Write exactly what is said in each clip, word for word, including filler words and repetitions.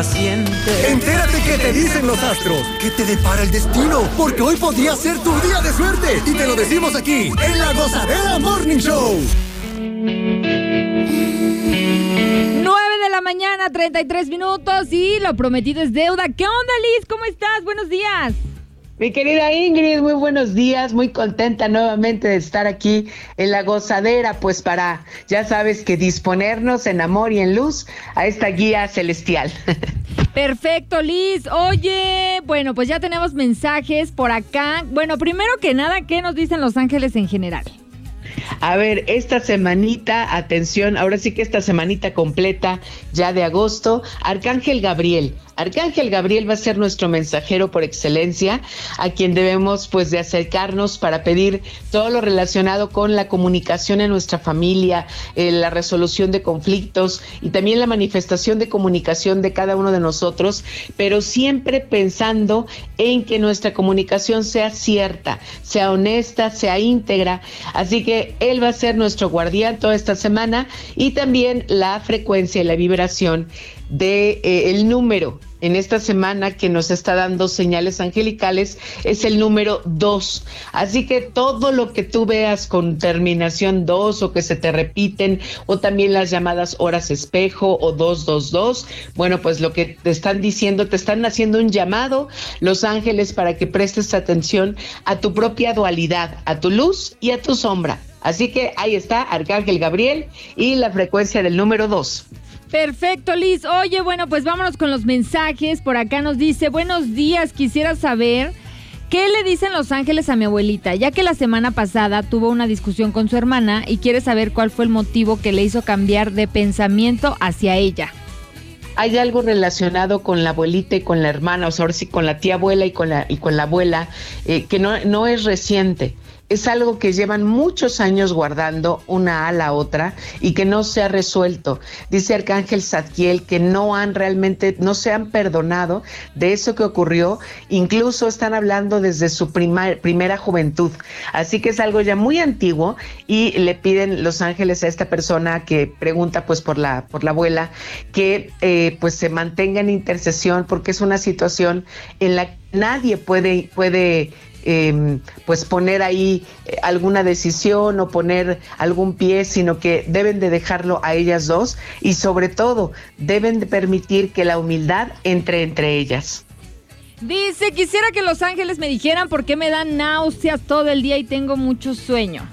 Entérate qué te dicen los astros, qué te depara el destino, porque hoy podría ser tu día de suerte y te lo decimos aquí, en La Gozadera Morning Show. nueve de la mañana, treinta y tres minutos y lo prometido es deuda. ¿Qué onda, Liz? ¿Cómo estás? Buenos días. Mi querida Ingrid, muy buenos días, muy contenta nuevamente de estar aquí en La Gozadera, pues para, ya sabes, que disponernos en amor y en luz a esta guía celestial. Perfecto, Liz. Oye, bueno, pues ya tenemos mensajes por acá. Bueno, primero que nada, ¿qué nos dicen los ángeles en general? A ver, esta semanita, atención, ahora sí que esta semanita completa ya de agosto, Arcángel Gabriel. Arcángel Gabriel va a ser nuestro mensajero por excelencia, a quien debemos pues de acercarnos para pedir todo lo relacionado con la comunicación en nuestra familia, eh, la resolución de conflictos y también la manifestación de comunicación de cada uno de nosotros, pero siempre pensando en que nuestra comunicación sea cierta, sea honesta, sea íntegra. Así que él va a ser nuestro guardián toda esta semana y también la frecuencia y la vibración de eh, el número en esta semana que nos está dando señales angelicales es el número dos. Así que todo lo que tú veas con terminación dos o que se te repiten o también las llamadas horas espejo o dos dos dos, bueno, pues lo que te están diciendo, te están haciendo un llamado los ángeles para que prestes atención a tu propia dualidad, a tu luz y a tu sombra. Así que ahí está Arcángel Gabriel y la frecuencia del número dos. Perfecto, Liz. Oye, bueno, pues vámonos con los mensajes. Por acá nos dice, buenos días, quisiera saber qué le dicen los ángeles a mi abuelita, ya que la semana pasada tuvo una discusión con su hermana y quiere saber cuál fue el motivo que le hizo cambiar de pensamiento hacia ella. Hay algo relacionado con la abuelita y con la hermana, o sea, ahora sí con la tía abuela y con la, y con la abuela, eh, que no, no es reciente. Es algo que llevan muchos años guardando una a la otra y que no se ha resuelto. Dice Arcángel Zadkiel que no han realmente, no se han perdonado de eso que ocurrió. Incluso están hablando desde su prima, primera juventud. Así que es algo ya muy antiguo y le piden los ángeles a esta persona que pregunta pues por la, por la abuela que eh, pues se mantenga en intercesión porque es una situación en la que nadie puede, puede Eh, pues poner ahí eh, alguna decisión o poner algún pie, sino que deben de dejarlo a ellas dos y sobre todo deben de permitir que la humildad entre entre ellas. Dice, quisiera que los ángeles me dijeran por qué me dan náuseas todo el día y tengo mucho sueño.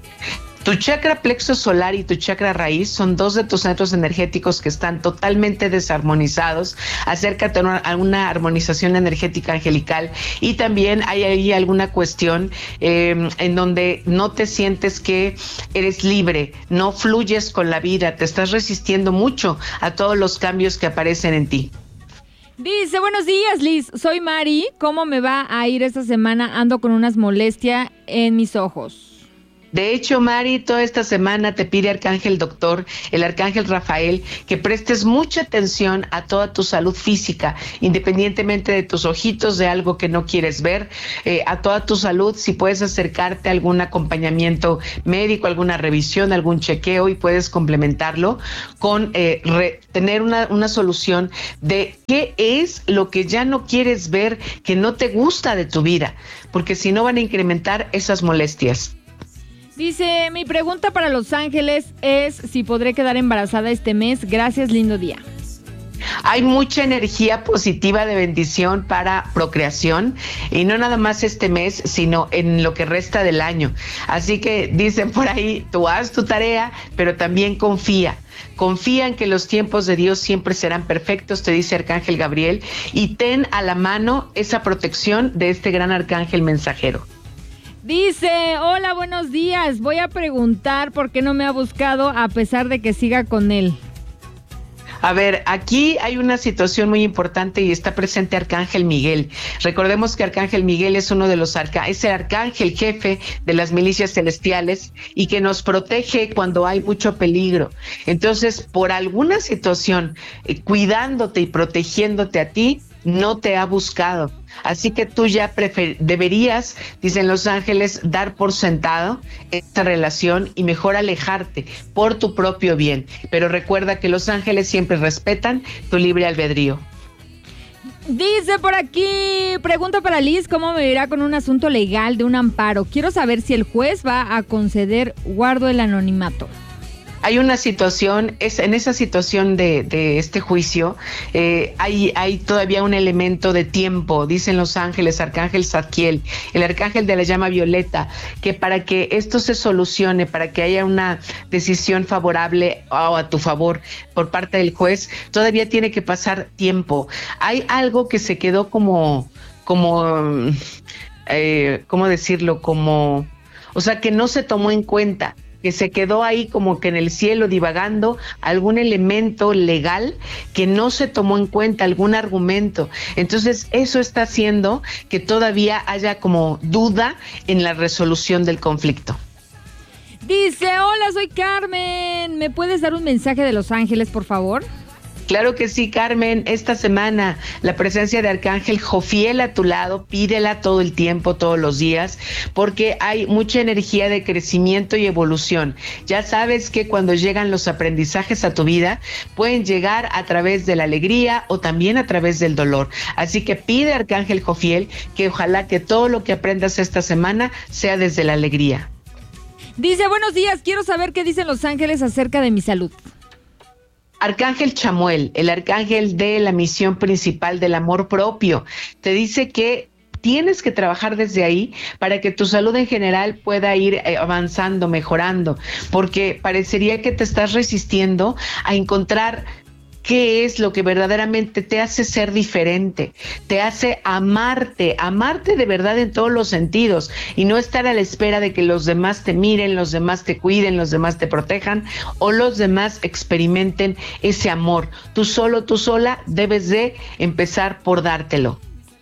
Tu chakra plexo solar y tu chakra raíz son dos de tus centros energéticos que están totalmente desarmonizados. Acércate a una, a una armonización energética angelical y también hay ahí alguna cuestión eh, en donde no te sientes que eres libre, no fluyes con la vida, te estás resistiendo mucho a todos los cambios que aparecen en ti. Dice, buenos días, Liz, soy Mari, ¿cómo me va a ir esta semana? Ando con unas molestias en mis ojos. De hecho, Mari, toda esta semana te pide Arcángel Doctor, el Arcángel Rafael, que prestes mucha atención a toda tu salud física, independientemente de tus ojitos, de algo que no quieres ver, eh, a toda tu salud, si puedes acercarte a algún acompañamiento médico, alguna revisión, algún chequeo y puedes complementarlo con eh, re, tener una, una solución de qué es lo que ya no quieres ver, que no te gusta de tu vida, porque si no van a incrementar esas molestias. Dice, mi pregunta para Los Ángeles es si podré quedar embarazada este mes. Gracias, lindo día. Hay mucha energía positiva de bendición para procreación y no nada más este mes, sino en lo que resta del año. Así que dicen por ahí, tú haz tu tarea, pero también confía. Confía en que los tiempos de Dios siempre serán perfectos, te dice Arcángel Gabriel, y ten a la mano esa protección de este gran arcángel mensajero. Dice, hola, buenos días. Voy a preguntar por qué no me ha buscado a pesar de que siga con él. A ver, aquí hay una situación muy importante y está presente Arcángel Miguel. Recordemos que Arcángel Miguel es uno de los arca- es el arcángel jefe de las milicias celestiales y que nos protege cuando hay mucho peligro. Entonces, por alguna situación, eh, cuidándote y protegiéndote a ti, no te ha buscado. Así que tú ya prefer- deberías, dicen los ángeles, dar por sentado esta relación y mejor alejarte por tu propio bien. Pero recuerda que los ángeles siempre respetan tu libre albedrío. Dice por aquí, pregunta para Liz, ¿cómo me irá con un asunto legal de un amparo? Quiero saber si el juez va a conceder guardo el anonimato. Hay una situación, es en esa situación de, de este juicio, eh, hay, hay todavía un elemento de tiempo, dicen los ángeles, arcángel Zadkiel, el arcángel de la llama violeta, que para que esto se solucione, para que haya una decisión favorable o a tu favor por parte del juez, todavía tiene que pasar tiempo. Hay algo que se quedó como, como, eh, ¿cómo decirlo? Como, o sea, que no se tomó en cuenta, que se quedó ahí como que en el cielo divagando algún elemento legal que no se tomó en cuenta, algún argumento. Entonces eso está haciendo que todavía haya como duda en la resolución del conflicto. Dice, hola, soy Carmen, ¿me puedes dar un mensaje de Los Ángeles, por favor? Claro que sí, Carmen. Esta semana la presencia de Arcángel Jofiel a tu lado, pídela todo el tiempo, todos los días, porque hay mucha energía de crecimiento y evolución. Ya sabes que cuando llegan los aprendizajes a tu vida, pueden llegar a través de la alegría o también a través del dolor. Así que pide a Arcángel Jofiel que ojalá que todo lo que aprendas esta semana sea desde la alegría. Dice, buenos días, quiero saber qué dicen los ángeles acerca de mi salud. Arcángel Chamuel, el arcángel de la misión principal del amor propio, te dice que tienes que trabajar desde ahí para que tu salud en general pueda ir avanzando, mejorando, porque parecería que te estás resistiendo a encontrar qué es lo que verdaderamente te hace ser diferente, te hace amarte, amarte de verdad en todos los sentidos y no estar a la espera de que los demás te miren, los demás te cuiden, los demás te protejan o los demás experimenten ese amor. Tú solo, tú sola debes de empezar por dártelo.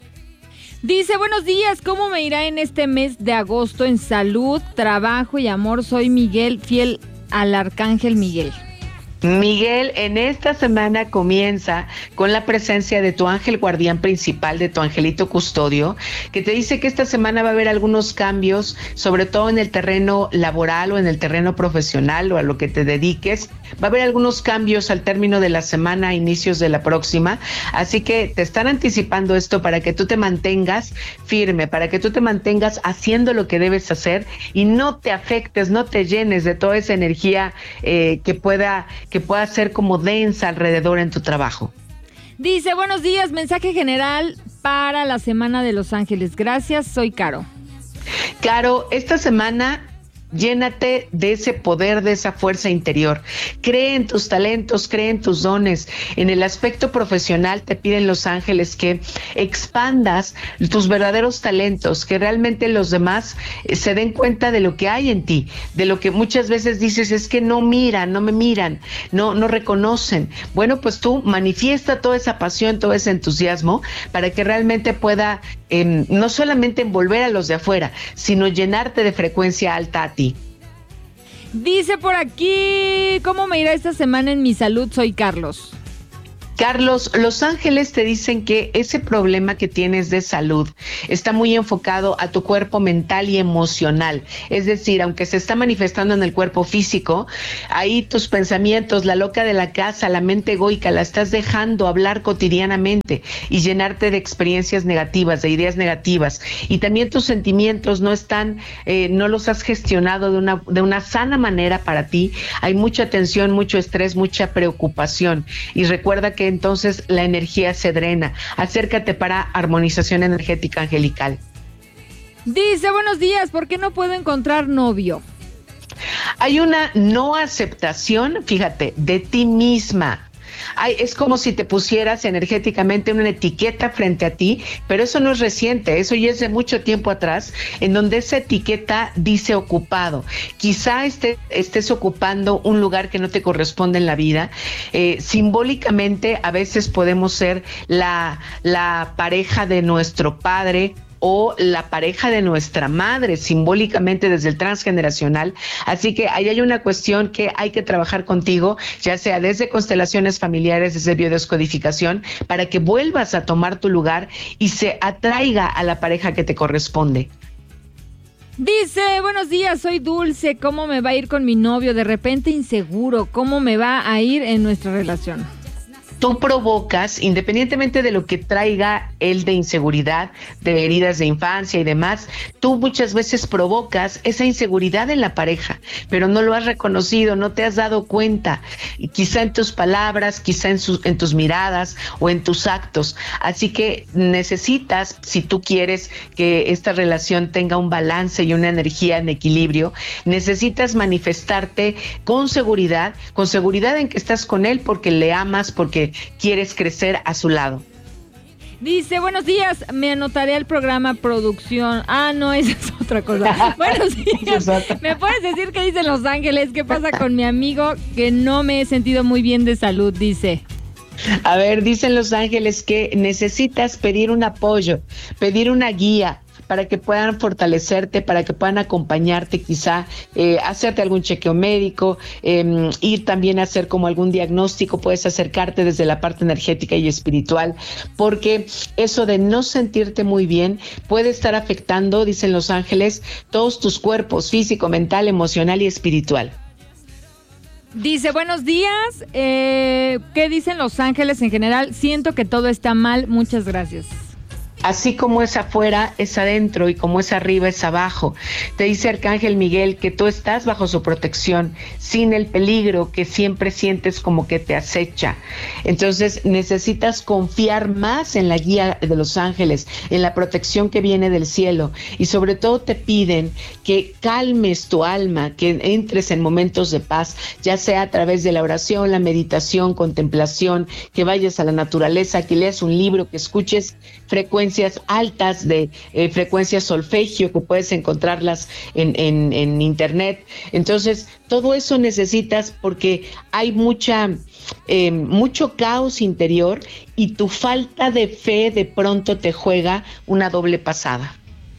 Dice, buenos días, ¿cómo me irá en este mes de agosto en salud, trabajo y amor? Soy Miguel, fiel al Arcángel Miguel. Miguel, en esta semana comienza con la presencia de tu ángel guardián principal, de tu angelito custodio, que te dice que esta semana va a haber algunos cambios, sobre todo en el terreno laboral o en el terreno profesional o a lo que te dediques. Va a haber algunos cambios al término de la semana, a inicios de la próxima, así que te están anticipando esto para que tú te mantengas firme, para que tú te mantengas haciendo lo que debes hacer y no te afectes, no te llenes de toda esa energía eh, que pueda que pueda ser como densa alrededor en tu trabajo. Dice, buenos días, mensaje general para la Semana de Los Ángeles. Gracias, soy Caro. Caro, esta semana llénate de ese poder, de esa fuerza interior. Cree en tus talentos, cree en tus dones. En el aspecto profesional te piden los ángeles que expandas tus verdaderos talentos, que realmente los demás eh, se den cuenta de lo que hay en ti, de lo que muchas veces dices, es que no miran, no me miran, no, no reconocen. Bueno, pues tú manifiesta toda esa pasión, todo ese entusiasmo para que realmente pueda eh, no solamente envolver a los de afuera, sino llenarte de frecuencia alta a ti. Dice por aquí, ¿cómo me irá esta semana en mi salud? Soy Carlos. Carlos, los ángeles te dicen que ese problema que tienes de salud está muy enfocado a tu cuerpo mental y emocional. Es decir, aunque se está manifestando en el cuerpo físico, ahí tus pensamientos, la loca de la casa, la mente egoica, la estás dejando hablar cotidianamente y llenarte de experiencias negativas, de ideas negativas. Y también tus sentimientos no están, eh, no los has gestionado de una, de una sana manera para ti. Hay mucha tensión, mucho estrés, mucha preocupación. Y recuerda que entonces la energía se drena. Acércate para armonización energética angelical. Dice, buenos días, ¿por qué no puedo encontrar novio? Hay una no aceptación, fíjate, de ti misma. Ay, es como si te pusieras energéticamente una etiqueta frente a ti, pero eso no es reciente, eso ya es de mucho tiempo atrás, en donde esa etiqueta dice ocupado. Quizá esté, estés ocupando un lugar que no te corresponde en la vida. Eh, simbólicamente, a veces podemos ser la, la pareja de nuestro padre, o la pareja de nuestra madre, simbólicamente desde el transgeneracional. Así que ahí hay una cuestión que hay que trabajar contigo, ya sea desde constelaciones familiares, desde biodescodificación, para que vuelvas a tomar tu lugar y se atraiga a la pareja que te corresponde. Dice, buenos días, soy Dulce, ¿cómo me va a ir con mi novio? De repente inseguro, ¿cómo me va a ir en nuestra relación? tú provocas, independientemente de lo que traiga él de inseguridad, de heridas de infancia y demás, tú muchas veces provocas esa inseguridad en la pareja, pero no lo has reconocido, no te has dado cuenta, y quizá en tus palabras, quizá en, su, en tus miradas o en tus actos. Así que necesitas, si tú quieres que esta relación tenga un balance y una energía en equilibrio, necesitas manifestarte con seguridad, con seguridad en que estás con él porque le amas, porque quieres crecer a su lado. Dice, buenos días, me anotaré al programa producción. Ah, no, esa es otra cosa. Buenos días. ¿Me puedes decir qué dicen Los Ángeles? ¿Qué pasa con mi amigo que no me he sentido muy bien de salud? Dice. A ver, dicen Los Ángeles que necesitas pedir un apoyo, pedir una guía, para que puedan fortalecerte, para que puedan acompañarte, quizá eh, hacerte algún chequeo médico, eh, ir también a hacer como algún diagnóstico, puedes acercarte desde la parte energética y espiritual, porque eso de no sentirte muy bien puede estar afectando, dicen Los Ángeles, todos tus cuerpos, físico, mental, emocional y espiritual. Dice, buenos días, eh, ¿qué dicen Los Ángeles en general? Siento que todo está mal, muchas gracias. Así como es afuera, es adentro, y como es arriba, es abajo. Te dice Arcángel Miguel que tú estás bajo su protección, sin el peligro que siempre sientes como que te acecha. Entonces necesitas confiar más en la guía de los ángeles, en la protección que viene del cielo, y sobre todo te piden que calmes tu alma, que entres en momentos de paz, ya sea a través de la oración, la meditación, contemplación, que vayas a la naturaleza, que leas un libro, que escuches frecuencias altas de eh, frecuencias solfegio, que puedes encontrarlas en, en, en internet. Entonces, todo eso necesitas porque hay mucha, eh, mucho caos interior, y tu falta de fe de pronto te juega una doble pasada.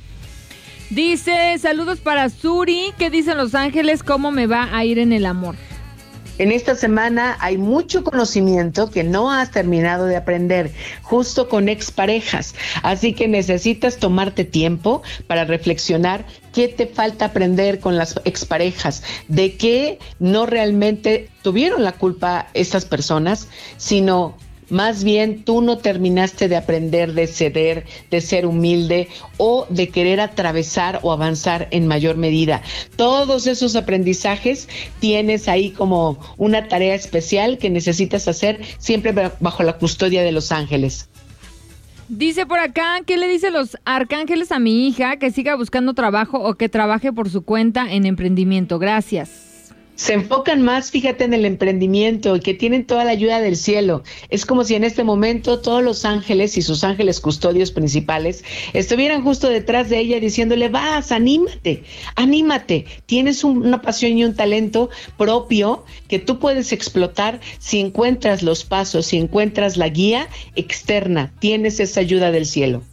Dice, saludos para Suri, ¿qué dicen Los Ángeles? ¿Cómo me va a ir en el amor? En esta semana hay mucho conocimiento que no has terminado de aprender, justo con exparejas. Así que necesitas tomarte tiempo para reflexionar qué te falta aprender con las exparejas, de qué no realmente tuvieron la culpa estas personas, sino más bien tú no terminaste de aprender, de ceder, de ser humilde o de querer atravesar o avanzar en mayor medida. Todos esos aprendizajes tienes ahí como una tarea especial que necesitas hacer siempre bajo la custodia de los ángeles. Dice por acá, ¿qué le dicen los arcángeles a mi hija? Que siga buscando trabajo o que trabaje por su cuenta en emprendimiento. Gracias. Se enfocan más, fíjate, en el emprendimiento y que tienen toda la ayuda del cielo. Es como si en este momento todos los ángeles y sus ángeles custodios principales estuvieran justo detrás de ella diciéndole, vas, anímate, anímate. Tienes un, una pasión y un talento propio que tú puedes explotar si encuentras los pasos, si encuentras la guía externa. Tienes esa ayuda del cielo.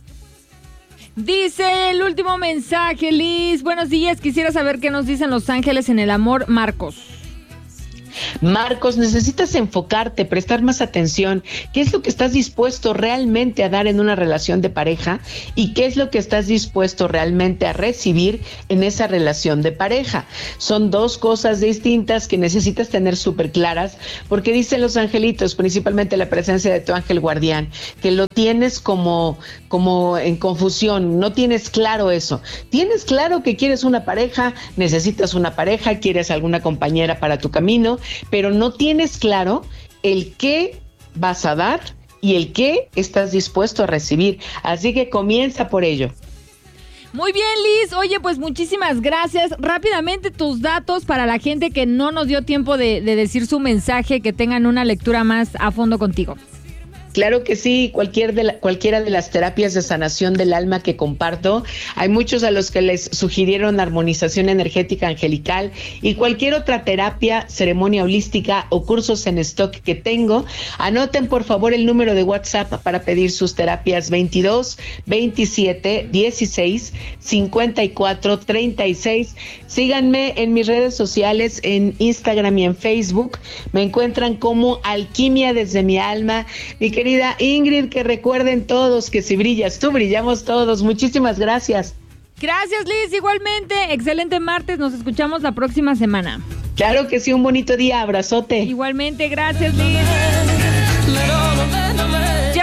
Dice el último mensaje, Liz. Buenos días, quisiera saber qué nos dicen Los Ángeles en el amor. Marcos. Marcos, necesitas enfocarte, prestar más atención. ¿Qué es lo que estás dispuesto realmente a dar en una relación de pareja? ¿Y qué es lo que estás dispuesto realmente a recibir en esa relación de pareja? Son dos cosas distintas que necesitas tener súper claras, porque dicen los angelitos, principalmente la presencia de tu ángel guardián, que lo tienes como, como en confusión, no tienes claro eso. Tienes claro que quieres una pareja, necesitas una pareja, quieres alguna compañera para tu camino, pero no tienes claro el qué vas a dar y el qué estás dispuesto a recibir. Así que comienza por ello. Muy bien, Liz. Oye, pues muchísimas gracias. Rápidamente tus datos para la gente que no nos dio tiempo de, de decir su mensaje, que tengan una lectura más a fondo contigo. Claro que sí, cualquier de la, cualquiera de las terapias de sanación del alma que comparto, hay muchos a los que les sugirieron armonización energética angelical y cualquier otra terapia, ceremonia holística o cursos en stock que tengo. Anoten por favor el número de WhatsApp para pedir sus terapias: veintidós, veintisiete, dieciséis, cincuenta y cuatro, treinta y seis. Síganme en mis redes sociales, en Instagram y en Facebook. Me encuentran como Alquimia desde mi alma. Mi querida Ingrid, que recuerden todos que si brillas tú, brillamos todos. Muchísimas gracias. Gracias, Liz. Igualmente, excelente martes. Nos escuchamos la próxima semana. Claro que sí, un bonito día. Abrazote. Igualmente, gracias, Liz.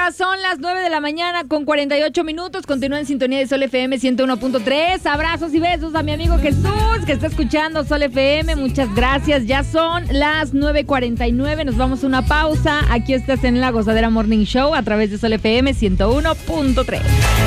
Ya son las nueve de la mañana con cuarenta y ocho minutos. Continúa en sintonía de Sol F M ciento uno punto tres. Abrazos y besos a mi amigo Jesús, que está escuchando Sol F M. Muchas gracias. Ya son las nueve cuarenta y nueve. Nos vamos a una pausa. Aquí estás en La Gozadera Morning Show a través de Sol F M ciento uno punto tres.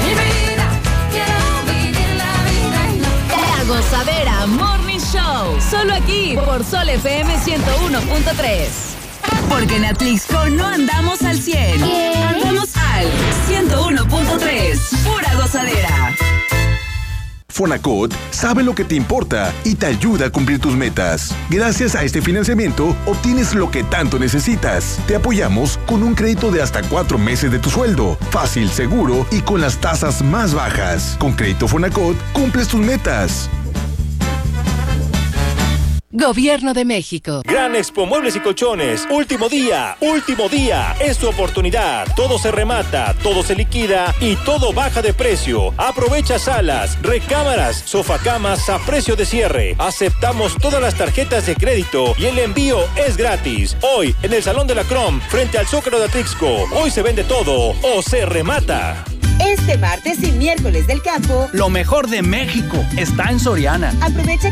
La Gozadera Morning Show. Solo aquí por Sol F M ciento uno punto tres. Porque en Atlixco no andamos al cien. Andamos al ciento uno punto tres. Pura gozadera. Fonacot sabe lo que te importa y te ayuda a cumplir tus metas. Gracias a este financiamiento, obtienes lo que tanto necesitas. Te apoyamos con un crédito de hasta cuatro meses de tu sueldo. Fácil, seguro y con las tasas más bajas. Con Crédito Fonacot, cumples tus metas. Gobierno de México. Gran Expo Muebles y Colchones. Último día, último día. Es tu oportunidad. Todo se remata, todo se liquida y todo baja de precio. Aprovecha salas, recámaras, sofacamas a precio de cierre. Aceptamos todas las tarjetas de crédito y el envío es gratis. Hoy, en el Salón de la Crom, frente al Zócalo de Atlixco. Hoy se vende todo o se remata. Este martes y miércoles del campo, lo mejor de México está en Soriana. Aprovecha